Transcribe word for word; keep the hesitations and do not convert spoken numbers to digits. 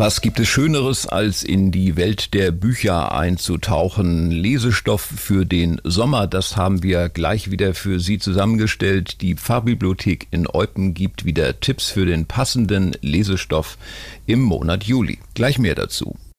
Was gibt es Schöneres, als in die Welt der Bücher einzutauchen? Lesestoff für den Sommer, das haben wir gleich wieder für Sie zusammengestellt. Die Pfarrbibliothek in Eupen gibt wieder Tipps für den passenden Lesestoff im Monat Juli. Gleich mehr dazu.